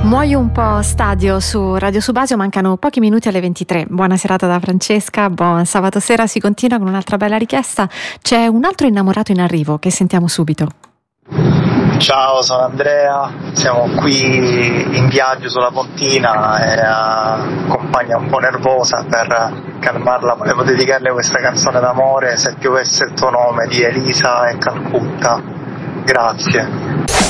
Muoio un po' Stadio su Radio Subasio, mancano pochi minuti alle 23. Buona serata da Francesca, buon sabato sera, si continua con un'altra bella richiesta. C'è un altro innamorato in arrivo che sentiamo subito. Ciao, sono Andrea, siamo qui in viaggio sulla Pontina e la compagna un po' nervosa, per calmarla volevo dedicarle questa canzone d'amore, Se piovesse il tuo nome, di Elisa e Calcutta. Grazie.